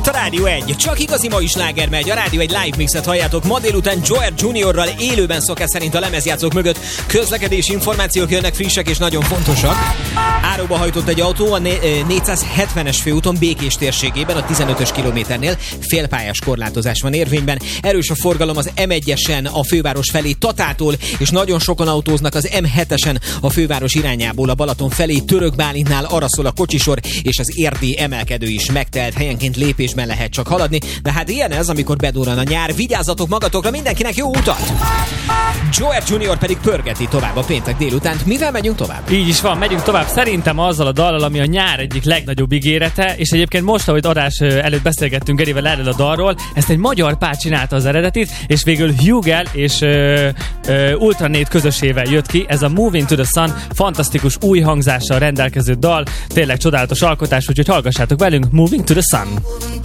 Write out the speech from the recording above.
Itt a Rádió 1. Csak igazi mai sláger megy. A Rádió 1 live mixet halljátok. Ma délután Joel Juniorral élőben szokás szerint a lemezjátszók mögött. Közlekedési információk jönnek frissek és nagyon fontosak. Áróba hajtott egy autó a 470-es főúton Békés térségében, a 15-ös kilométernél. Félpályás korlátozás van érvényben. Erős a forgalom az M1-esen a főváros felé Tatától, és nagyon sokan autóznak az M7-esen a főváros irányából a Balaton felé. Török Bálintnál arra szól a kocsisor, és az érdi emelkedő is megtelt, helyenként lépésben lehet csak haladni, de hát ilyen ez, amikor bedurran a nyár. Vigyázzatok magatokra, mindenkinek jó utat! Joel Junior pedig pörgeti tovább a péntek délutánt. Mivel megyünk tovább? Így is van, megyünk tovább szerintem azzal a dallal, ami a nyár egyik legnagyobb ígérete, és egyébként most, ahogy adás előtt beszélgettünk Gerivel erről a dalról, ezt egy magyar pár csinálta az eredetit, és végül Hugel és Ultranét közösével jött ki. Ez a Moving to the Sun fantasztikus új hangzással rendelkező dal, tényleg csodálatos alkotás, úgyhogy hallgassátok velünk Moving to the Sun.